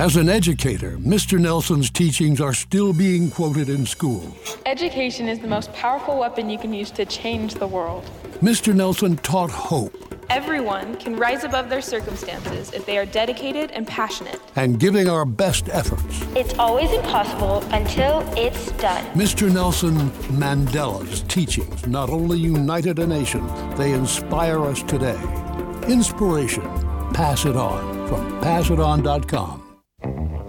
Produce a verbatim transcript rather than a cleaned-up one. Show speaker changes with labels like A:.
A: As an educator, Mister Nelson's teachings are still being quoted in schools.
B: Education is the most powerful weapon you can use to change the world.
A: Mister Nelson taught hope.
B: Everyone can rise above their circumstances if they are dedicated and passionate.
A: And giving our best efforts.
C: It's always impossible until it's done.
A: Mister Nelson Mandela's teachings not only united a nation, they inspire us today. Inspiration. Pass it on from pass it on dot com.